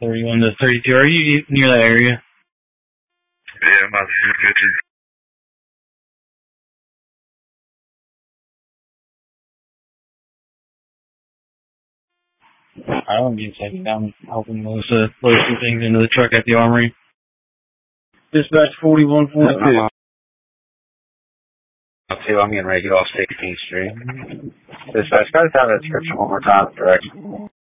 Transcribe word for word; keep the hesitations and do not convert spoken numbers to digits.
thirty-one to thirty-two. Are you near that area? Yeah, I'm about to fifty. I don't get taken down helping Melissa load some things into the truck at the armory. Dispatch forty-one forty-two. Two, I'm getting ready to get off sixteenth Street. Dispatch, try to have that description one more time, direction.